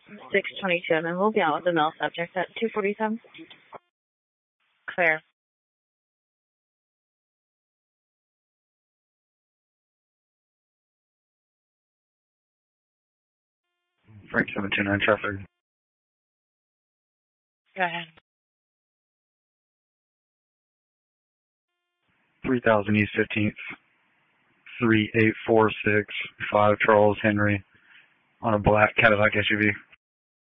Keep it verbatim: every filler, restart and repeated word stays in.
six twenty-two, and we'll be out with the male subject at two forty-seven. Clear. Frank seven two nine traffic. Go ahead. three thousand East fifteenth, three eight four six five Charles Henry on a black Cadillac S U V.